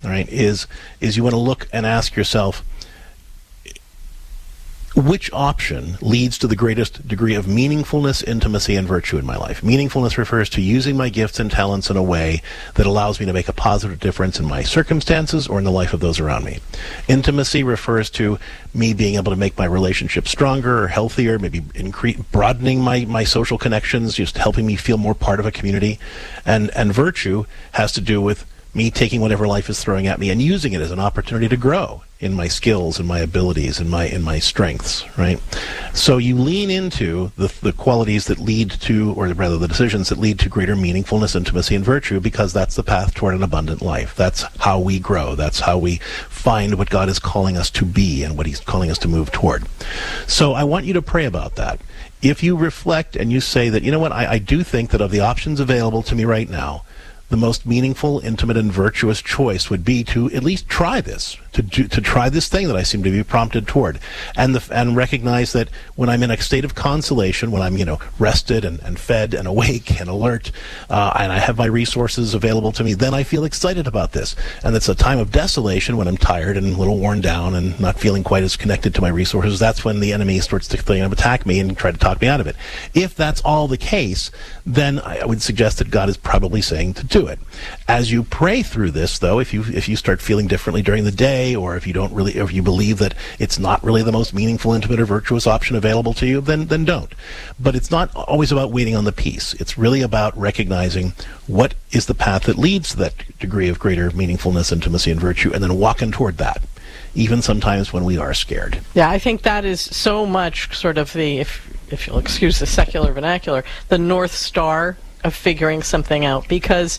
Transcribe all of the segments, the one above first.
right, is you want to look and ask yourself, which option leads to the greatest degree of meaningfulness, intimacy, and virtue in my life? Meaningfulness refers to using my gifts and talents in a way that allows me to make a positive difference in my circumstances or in the life of those around me. Intimacy refers to me being able to make my relationship stronger or healthier, maybe broadening my social connections, just helping me feel more part of a community. And virtue has to do with me taking whatever life is throwing at me and using it as an opportunity to grow in my skills and my abilities and my strengths, right? So you lean into the qualities that lead to, or rather the decisions that lead to greater meaningfulness, intimacy, and virtue, because that's the path toward an abundant life. That's how we grow. That's how we find what God is calling us to be and what he's calling us to move toward. So I want you to pray about that. If you reflect and you say that, you know what, I do think that of the options available to me right now, the most meaningful, intimate, and virtuous choice would be to at least try this, to try this thing that I seem to be prompted toward, and recognize that when I'm in a state of consolation, when I'm rested and fed and awake and alert, and I have my resources available to me, then I feel excited about this. And it's a time of desolation when I'm tired and a little worn down and not feeling quite as connected to my resources. That's when the enemy starts to attack me and try to talk me out of it. If that's all the case, then I would suggest that God is probably saying to do it. As you pray through this, though, if you start feeling differently during the day, or if you believe that it's not really the most meaningful, intimate, or virtuous option available to you, then don't. But it's not always about waiting on the peace. It's really about recognizing what is the path that leads to that degree of greater meaningfulness, intimacy, and virtue, and then walking toward that, even sometimes when we are scared. Yeah, I think that is so much sort of the, if you'll excuse the secular vernacular, the North Star of figuring something out, because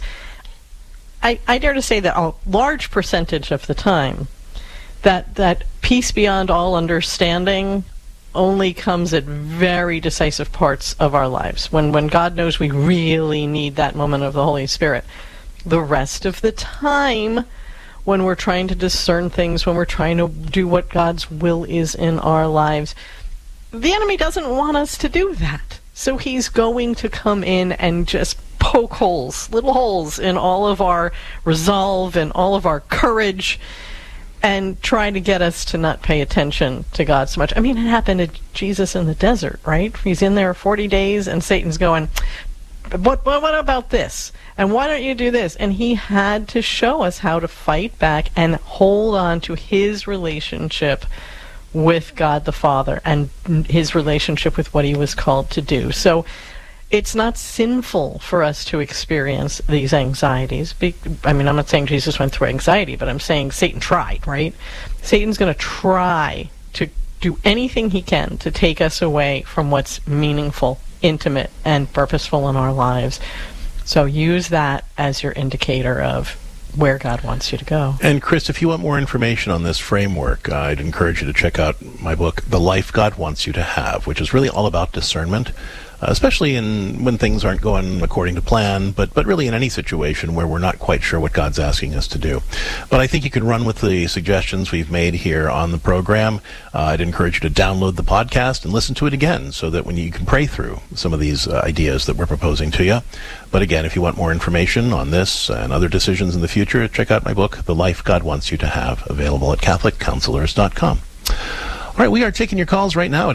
I dare to say that a large percentage of the time that peace beyond all understanding only comes at very decisive parts of our lives, when God knows we really need that moment of the Holy Spirit. The rest of the time, when we're trying to discern things, when we're trying to do what God's will is in our lives, the enemy doesn't want us to do that. So he's going to come in and just poke holes, little holes in all of our resolve and all of our courage, and try to get us to not pay attention to God so much. I mean, it happened to Jesus in the desert, right? He's in there 40 days, and Satan's going, what about this? And why don't you do this? And he had to show us how to fight back and hold on to his relationship with God the Father and his relationship with what he was called to do. So it's not sinful for us to experience these anxieties. I mean, I'm not saying Jesus went through anxiety, but I'm saying Satan tried, right? Satan's going to try to do anything he can to take us away from what's meaningful, intimate, and purposeful in our lives. So use that as your indicator of where God wants you to go. And Chris, if you want more information on this framework, I'd encourage you to check out my book, The Life God Wants You to Have, which is really all about discernment, especially when things aren't going according to plan, but really in any situation where we're not quite sure what God's asking us to do. But I think you can run with the suggestions we've made here on the program. I'd encourage you to download the podcast and listen to it again, so that when you can pray through some of these ideas that we're proposing to you. But again, if you want more information on this and other decisions in the future, check out my book, The Life God Wants You to Have, available at CatholicCounselors.com. All right, we are taking your calls right now at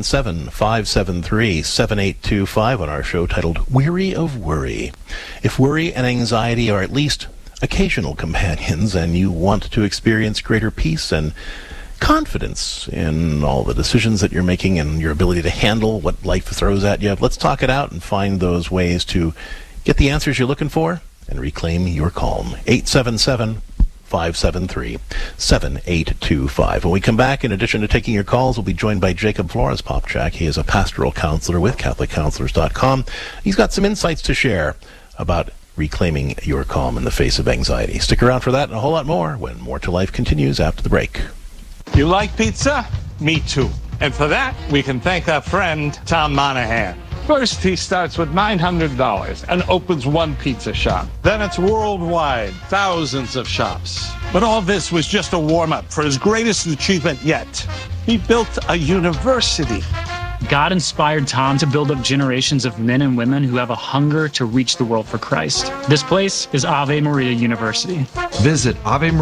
877-573-7825 on our show titled Weary of Worry. If worry and anxiety are at least occasional companions and you want to experience greater peace and confidence in all the decisions that you're making and your ability to handle what life throws at you, let's talk it out and find those ways to get the answers you're looking for and reclaim your calm. 877-573-7825. When we come back, in addition to taking your calls, we'll be joined by Jacob Flores-Popchak. He is a pastoral counselor with CatholicCounselors.com. He's got some insights to share about reclaiming your calm in the face of anxiety. Stick around for that and a whole lot more when More to Life continues after the break. You like pizza? Me too. And for that, we can thank our friend Tom Monahan. First, he starts with $900 and opens one pizza shop. Then it's worldwide, thousands of shops. But all this was just a warm-up for his greatest achievement yet. He built a university. God inspired Tom to build up generations of men and women who have a hunger to reach the world for Christ. This place is Ave Maria University. Visit Ave Maria